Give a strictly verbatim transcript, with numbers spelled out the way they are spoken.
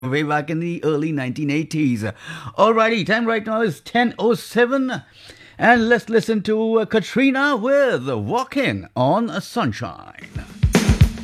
way back in the early nineteen eighties. Alrighty, time right now is ten oh seven. And let's listen to uh, Katrina with Walking on Sunshine.